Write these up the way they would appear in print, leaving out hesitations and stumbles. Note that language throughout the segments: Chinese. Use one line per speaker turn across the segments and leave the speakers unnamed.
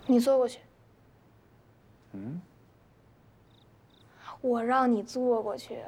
你坐过去。我让你坐过去。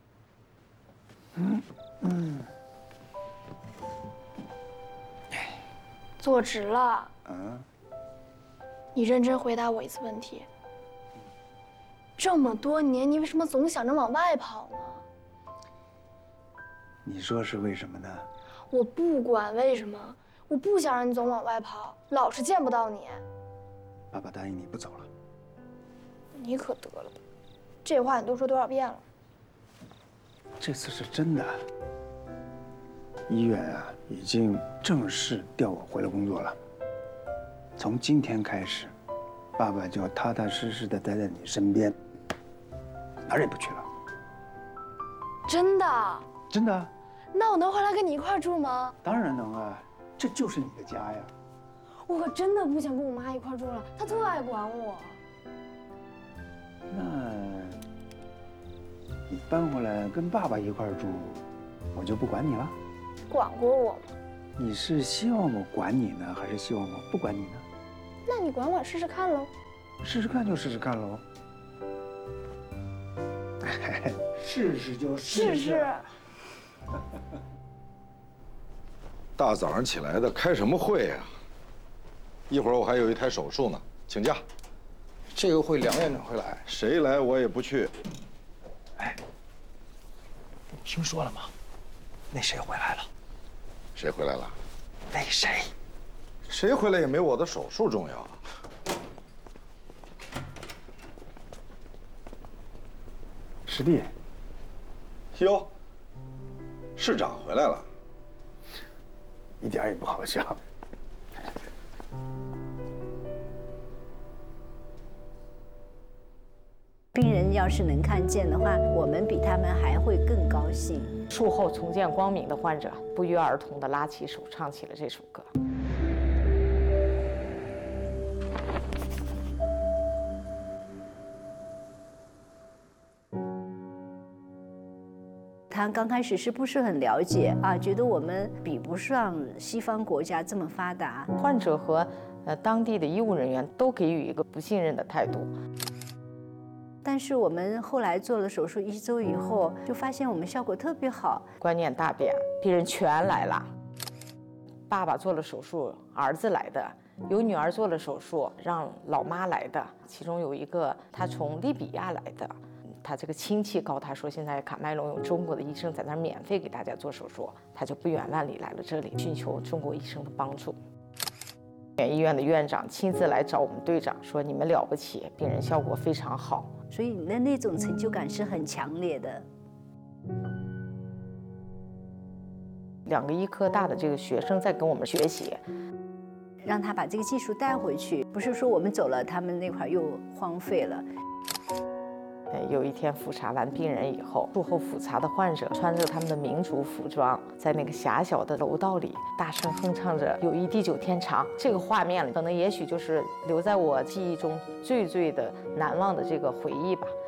坐直了。你认真回答我一次问题。这么多年，你为什么总想着往外跑呢？
你说是为什么呢？
我不管为什么，我不想让你总往外跑，老是见不到你。
爸爸答应你不走了。
你可得了吧，这话你都说多少遍了？
这次是真的。医院啊，已经正式调我回了工作了。从今天开始，爸爸就要踏踏实实的待在你身边，哪儿也不去了。
真的？
真的。
那我能回来跟你一块住吗？
当然能啊，这就是你的家呀。
我可真的不想跟我妈一块住了，她特爱管我。
那你搬回来跟爸爸一块住，我就不管你了？
管过我吗？
你是希望我管你呢，还是希望我不管你呢？
那你管管试试看喽。
试试看就试试看喽。试试就试试。
大早上起来的，开什么会呀？一会儿我还有一台手术呢，请假。
这个会梁院长会来，
谁来我也不去。
哎，你听说了吗？那谁回来了？
谁回来了？
那谁？
谁回来也没我的手术重要。
师弟。
哟，市长回来了，
一点也不好笑。
病人要是能看见的话，我们比他们还会更高兴。
术后重见光明的患者不约而同地拉起手唱起了这首歌。
他刚开始是不是很了解啊？觉得我们比不上西方国家这么发达。
患者和当地的医务人员都给予一个不信任的态度。
但是我们后来做了手术1周以后，就发现我们效果特别好。
观念大变，病人全来了。爸爸做了手术，儿子来的；有女儿做了手术，让老妈来的。其中有一个他从利比亚来的。他这个亲戚告他说，现在卡麦隆有中国的医生在那儿免费给大家做手术，他就不远万里来了这里，寻求中国医生的帮助。医院的院长亲自来找我们队长说：“你们了不起，病人效果非常好。”
所以那种成就感是很强烈的。
2个医科大的这个学生在跟我们学习，
让他把这个技术带回去，不是说我们走了，他们那块又荒废了。
有一天复查完病人以后，术后复查的患者穿着他们的民族服装，在那个狭小的楼道里大声哼唱着《友谊地久天长》。这个画面可能也许就是留在我记忆中最的难忘的这个回忆吧。